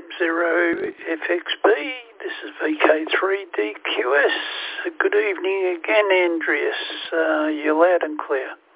M0FXB. This is VK3DQS. Good evening again, Andreas. You're loud and clear.